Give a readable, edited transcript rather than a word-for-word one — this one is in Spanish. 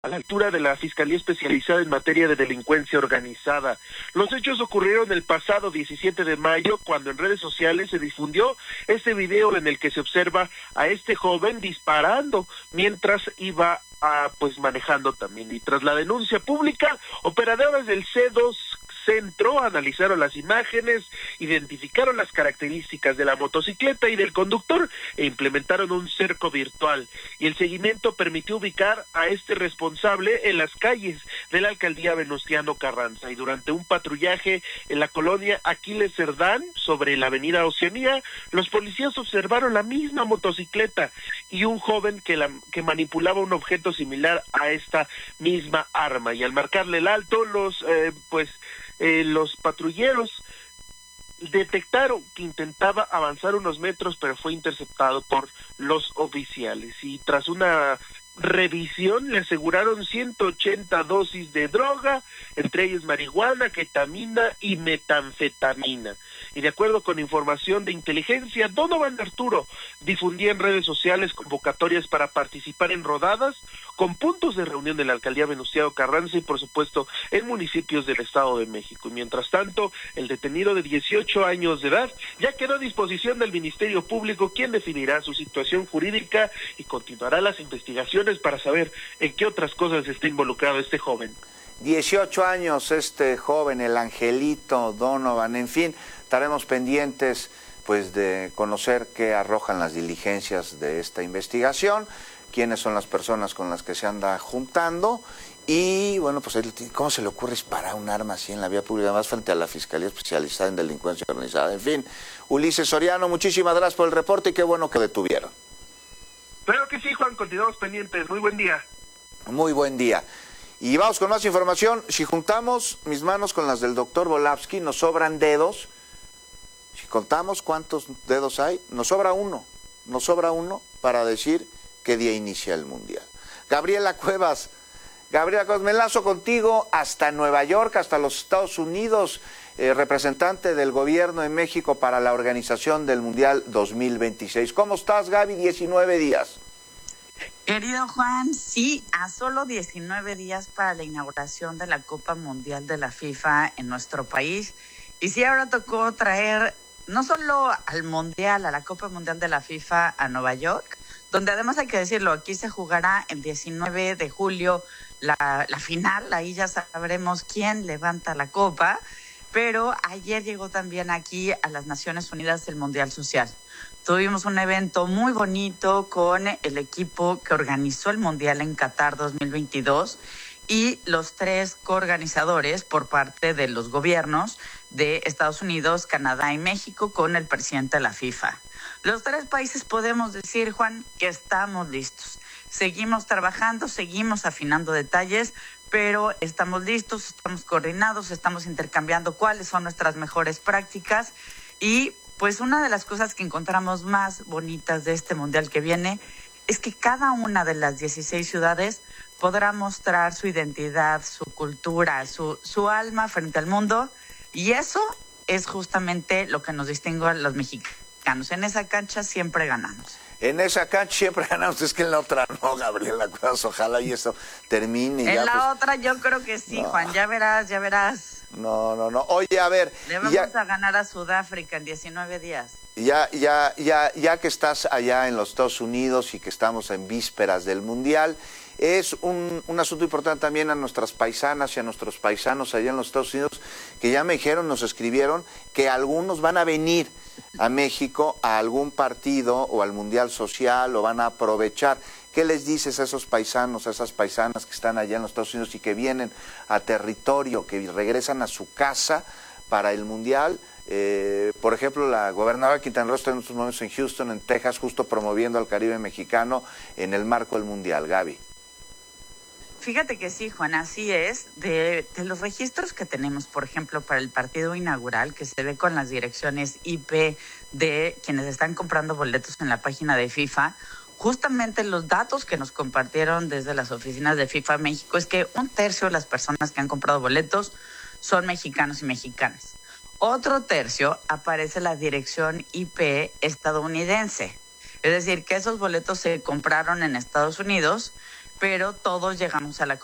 a la altura de la Fiscalía Especializada en Materia de Delincuencia Organizada. Los hechos ocurrieron el pasado 17 de mayo, cuando en redes sociales se difundió este video en el que se observa a este joven disparando mientras iba manejando también. Y tras la denuncia pública, operadores del C2 Centro analizaron las imágenes, identificaron las características de la motocicleta y del conductor e implementaron un cerco virtual, y el seguimiento permitió ubicar a este responsable en las calles de la alcaldía Venustiano Carranza. Y durante un patrullaje en la colonia Aquiles Cerdán, sobre la avenida Oceanía, los policías observaron la misma motocicleta y un joven que manipulaba un objeto similar a esta misma arma, y al marcarle el alto, los patrulleros detectaron que intentaba avanzar unos metros, pero fue interceptado por los oficiales, y tras una revisión le aseguraron 180 dosis de droga, entre ellas marihuana, ketamina y metanfetamina. Y de acuerdo con información de inteligencia, Donovan Arturo difundía en redes sociales convocatorias para participar en rodadas con puntos de reunión de la alcaldía Venustiano Carranza y, por supuesto, en municipios del Estado de México. Y mientras tanto, el detenido de 18 años de edad ya quedó a disposición del Ministerio Público, quien definirá su situación jurídica y continuará las investigaciones para saber en qué otras cosas está involucrado este joven. 18 años este joven, el angelito Donovan. En fin, estaremos pendientes pues de conocer qué arrojan las diligencias de esta investigación, quiénes son las personas con las que se anda juntando y bueno, pues cómo se le ocurre disparar un arma así en la vía pública, más frente a la Fiscalía Especializada en Delincuencia Organizada. En fin, Ulises Soriano, muchísimas gracias por el reporte y qué bueno que detuvieron. Claro que sí, Juan, continuamos pendientes. Muy buen día. Muy buen día. Y vamos con más información. Si juntamos mis manos con las del doctor Volavsky, nos sobran dedos. Si contamos cuántos dedos hay, nos sobra uno para decir qué día inicia el Mundial. Gabriela Cuevas, me enlazo contigo hasta Nueva York, hasta los Estados Unidos, representante del gobierno de México para la organización del Mundial 2026. ¿Cómo estás, Gaby? 19 días. Querido Juan, sí, a solo 19 días para la inauguración de la Copa Mundial de la FIFA en nuestro país. Y sí, ahora tocó traer no solo al Mundial, a la Copa Mundial de la FIFA a Nueva York, donde además hay que decirlo, aquí se jugará el 19 de julio la final, ahí ya sabremos quién levanta la copa, pero ayer llegó también aquí a las Naciones Unidas el Mundial Social. Tuvimos un evento muy bonito con el equipo que organizó el Mundial en Qatar 2022 y los 3 coorganizadores por parte de los gobiernos de Estados Unidos, Canadá y México con el presidente de la FIFA. Los 3 países podemos decir, Juan, que estamos listos. Seguimos trabajando, seguimos afinando detalles, pero estamos listos, estamos coordinados, estamos intercambiando cuáles son nuestras mejores prácticas y pues una de las cosas que encontramos más bonitas de este mundial que viene es que cada una de las 16 ciudades podrá mostrar su identidad, su cultura, su alma frente al mundo, y eso es justamente lo que nos distingue a los mexicanos. En esa cancha siempre ganamos. En esa cancha siempre ganamos, es que en la otra no, Gabriela Cuevas, ojalá y eso termine. En la otra yo creo que sí, no. Juan, ya verás. No. Oye, a ver. Le vamos a ganar a Sudáfrica en 19 días. Ya que estás allá en los Estados Unidos y que estamos en vísperas del Mundial, es un asunto importante también a nuestras paisanas y a nuestros paisanos allá en los Estados Unidos, que ya me dijeron, nos escribieron, que algunos van a venir a México a algún partido o al Mundial Social o van a aprovechar. ¿Qué les dices a esos paisanos, a esas paisanas que están allá en los Estados Unidos y que vienen a territorio, que regresan a su casa para el Mundial? Por ejemplo, la gobernadora Quintana Roo está en estos momentos en Houston, en Texas, justo promoviendo al Caribe mexicano en el marco del Mundial. Gaby. Fíjate que sí, Juan, así es. De los registros que tenemos, por ejemplo, para el partido inaugural, que se ve con las direcciones IP de quienes están comprando boletos en la página de FIFA, justamente los datos que nos compartieron desde las oficinas de FIFA México es que 1/3 de las personas que han comprado boletos son mexicanos y mexicanas. Otro tercio aparece la dirección IP estadounidense. Es decir, que esos boletos se compraron en Estados Unidos pero todos llegamos a la